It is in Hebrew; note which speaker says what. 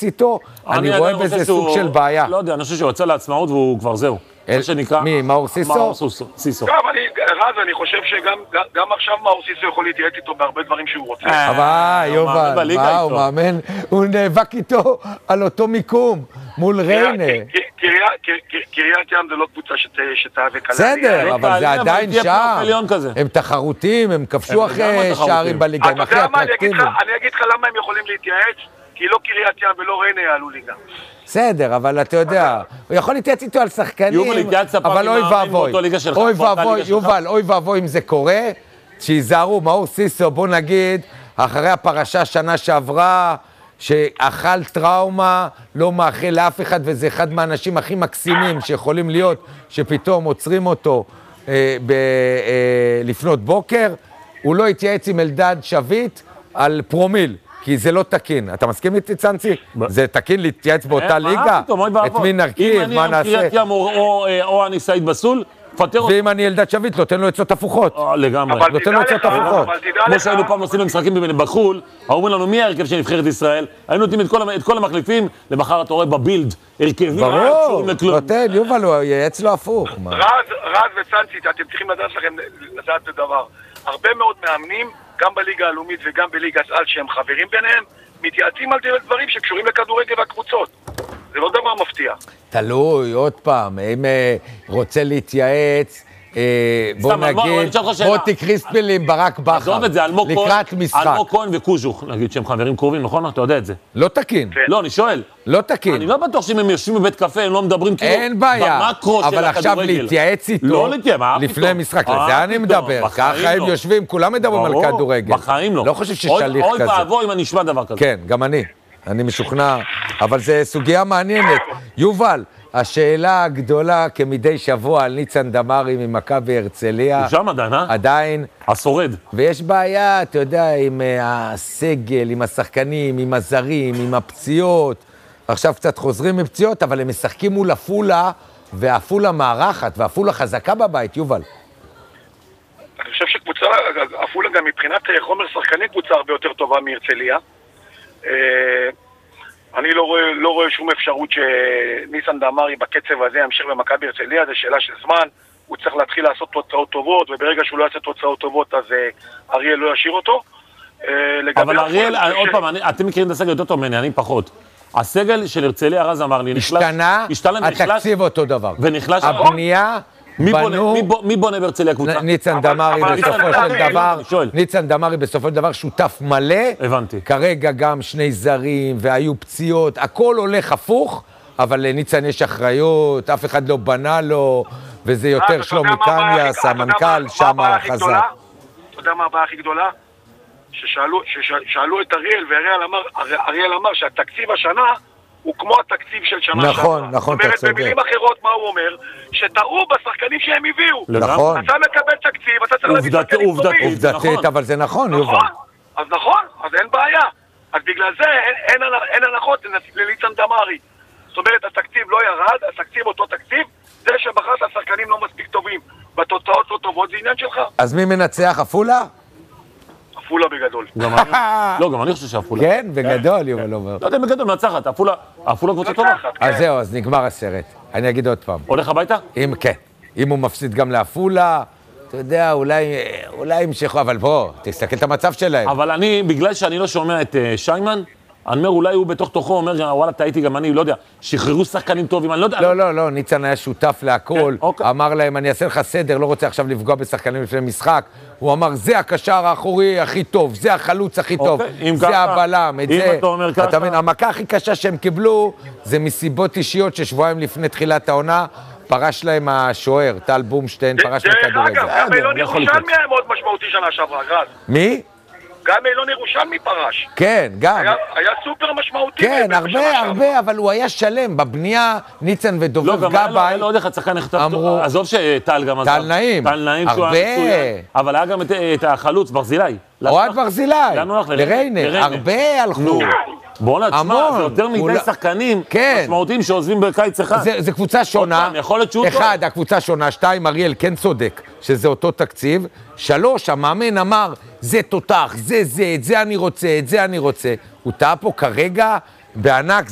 Speaker 1: להתייעץ איתו, אני רואה בזה סוג של בעיה.
Speaker 2: לא יודע, אני חושב שהוא יוצא לעצמאות והוא כבר זהו.
Speaker 1: מי, מאור סיסו?
Speaker 2: מאור סיסו.
Speaker 3: גם רז, אני חושב שגם עכשיו מאור סיסו יכול להתייעץ איתו בהרבה דברים שהוא רוצה.
Speaker 1: אבל, יובל, מה, הוא מאמן, הוא נאבק איתו על אותו מיקום, מול ריינה.
Speaker 3: קריית ים זה לא קבוצה שתאבק עליה.
Speaker 1: בסדר, אבל זה עדיין שם. הם תחרותיים, הם כבשו אחרי שערים בליגה, הם הכי אטרקטיביים.
Speaker 3: אני אגיד לך למה הם יכולים להתייעץ, כי לא קריית ים ולא ריינה יעלו ליגה.
Speaker 1: בסדר, אבל אתה יודע, הוא יכול להתייעץ איתו על שחקנים, אבל אוי ואבוי, יובל, אוי ואבוי אם זה קורה, שיזהרו, מאור סיסו, בוא נגיד, אחרי הפרשה שנה שעברה, שאכל טראומה, לא מאחל לאף אחד, וזה אחד מהאנשים הכי מקסימים שיכולים להיות, שפתאום עוצרים אותו לפנות בוקר, הוא לא התייעץ עם אלדד שביט על פרומיל. כי זה לא תקין. אתה מסכים איתי, צאנצי? זה תקין להתייעץ באותה ליגה? את מי נרכיב, מה נעשה?
Speaker 2: אם אני קריית ים או אני סעיד בסול, פטר אותו.
Speaker 1: ואם אני אלדד שביט, נותן לו עצות הפוכות.
Speaker 2: לגמרי.
Speaker 1: נותן לו עצות הפוכות.
Speaker 2: כמו שהיינו פעם עושים למשחקים בחו"ל, אומרים לנו מי ההרכב של נבחרת ישראל, היינו נותנים את כל המחליפים, למחר אתה רואה בבילד, הרכבים.
Speaker 1: ברור, נותן, יובל, הוא ייעץ לו הפוך.
Speaker 3: רז וצאנצי, אתם צריכים לדעת דבר. הרבה מאוד מאמנים, גם בליגה הלאומית וגם בליגת על שהם חברים ביניהם, מתייעצים על דברים שקשורים לכדורגל והקבוצות. זה לא דבר מפתיע.
Speaker 1: תלוי, עוד פעם, אם רוצה להתייעץ, בוא נגיד, מוטי קריספל עם ברק בכר, לקראת משחק.
Speaker 2: אלמוג כהן וקוז'וך, נגיד שהם חברים קרובים, נכון? אתה יודע את זה.
Speaker 1: לא תקין.
Speaker 2: לא, אני שואל.
Speaker 1: לא תקין.
Speaker 2: אני לא בטוח שאם הם יושבים בבית קפה, הם לא מדברים כאילו
Speaker 1: אין בעיה, אבל עכשיו להתייעץ איתו לפני משחק, לזה אני מדבר. ככה הם יושבים, כולם מדברים על כדורגל.
Speaker 2: בחיים לא.
Speaker 1: לא חושב ששליח כזה.
Speaker 2: אוי ואבוי אם אני אשמע דבר כזה.
Speaker 1: כן, גם אני משוכנע, אבל זו סוגיה מעניינת. יובל, השאלה הגדולה כמדי שבוע על ניצן דמרי ממכבי הרצליה.
Speaker 2: הוא שם עדיין, אה?
Speaker 1: עדיין.
Speaker 2: השורד.
Speaker 1: ויש בעיה, אתה יודע, עם הסגל, עם השחקנים, עם הזרים, עם הפציעות. עכשיו קצת חוזרים מפציעות, אבל הם משחקים מול אפולה, ואפולה מארחת, ואפולה חזקה בבית, יובל.
Speaker 3: אני חושב שקבוצה, אפולה גם מבחינת חומר שחקנים קבוצה הרבה יותר טובה מהרצליה. אני לא רואה שום אפשרות שניסן דמרי בקצב הזה ימשיך במכבי הרצליה, זה שאלה של זמן, הוא צריך להתחיל לעשות תוצאות טובות, וברגע שהוא לא יעשה תוצאות טובות אז אריאל לא ישאיר אותו.
Speaker 2: אבל אריאל, עוד פעם, אתם מכירים את הסגל יותר טוב ממני, אני פחות. הסגל של הרצליה, רז אמר לי,
Speaker 1: השתנה, התקציב אותו דבר.
Speaker 2: ונחלש.
Speaker 1: הבנייה,
Speaker 2: מי בונה בהרצליה קבוצה?
Speaker 1: ניצן דמרי בסופו של דבר, ניצן דמרי בסופו של דבר שותף מלא.
Speaker 2: הבנתי.
Speaker 1: כרגע גם שני זרים והיו פציעות, הכל הולך הפוך, אבל לניצן יש אחריות, אף אחד לא בנה לו, וזה יותר שלומי קניאס, המנכ"ל שם חזק.
Speaker 3: אתה יודע מה הבעיה הכי גדולה? ששאלו את אריאל, ואריאל אמר שהתקציב השנה הוא כמו התקציב של שנה שעברה.
Speaker 1: נכון, אתה צודק.
Speaker 3: זאת אומרת, במילים אחרות, מה הוא אומר? שטעו בשחקנים שהם הביאו.
Speaker 1: נכון.
Speaker 3: אתה מקבל תקציב, אתה צריך להביא שחקנים טובים.
Speaker 1: עובדתית, אבל זה נכון, יובל.
Speaker 3: נכון, אז אין בעיה. אז בגלל זה אין הנחות לניצן דמרי. זאת אומרת, התקציב לא ירד, התקציב אותו תקציב, זה שבחרת השחקנים לא מספיק טובים, בתוצאות לא טובות, זה עניין שלך.
Speaker 1: אז מי מנצח, אפולה?
Speaker 3: אפולה בגדול.
Speaker 2: לא, גם אני חושב שאפולה.
Speaker 1: כן, בגדול, יובל אומר.
Speaker 2: לא יודע, בגדול מנצחת, אפולה קבוצה טובה.
Speaker 1: אז זהו, אז נגמר הסרט. אני אגיד עוד פעם.
Speaker 2: הולך הביתה?
Speaker 1: כן. אם הוא מפסיד גם לאפולה, אתה יודע, אולי ימשכו, אבל בוא, תסתכל את המצב שלהם.
Speaker 2: אבל אני, בגלל שאני לא שומע את שיימן, אני אומר, אולי הוא בתוך תוכו אומר, וואלה, טעיתי גם אני, לא יודע, שחררו שחקנים טובים, אני לא יודע.
Speaker 1: לא, ניצן היה שותף להכל, אמר להם, אני אעשה לך סדר, לא רוצה עכשיו לפגוע בשחקנים לפני משחק, הוא אמר, זה הקשר האחורי הכי טוב, זה החלוץ הכי טוב, זה הבלם, את זה, אתה מבין, המכה הכי קשה שהם קיבלו, זה מסיבות אישיות ששבועיים לפני תחילת העונה, פרש להם השוער, טל בומשטיין, פרש לכדורגל.
Speaker 3: אגב, גם אילון ירושלמי היה מאוד משמעותי שנה שעברה, רז.
Speaker 1: מי?
Speaker 3: גם אילון ירושלמי פרש.
Speaker 1: כן, גם.
Speaker 3: היה סופר משמעותי.
Speaker 1: כן, הרבה, אבל הוא היה שלם. בבנייה, ניצן ודובב גבאי.
Speaker 2: לא יודע איך הצחקן אמרו... עזוב שטל גם...
Speaker 1: טל נעים.
Speaker 2: הרבה. אבל היה גם את החלוץ, ברזילי.
Speaker 1: אוהד ברזילי. לריינר. הרבה הלכו.
Speaker 2: בוא נתשמע, זה יותר מדי שחקנים משמעותיים שעוזבים בקיץ אחד.
Speaker 1: זה קבוצה שונה.
Speaker 2: יכול להיות שהוא טוב.
Speaker 1: אחד, הקבוצה שונה. שתיים, אריאל כן צודק, שזה אותו תקציב. שלוש, המאמן אמר, זה תותח, את זה אני רוצה. הוא טעה פה כרגע בענק.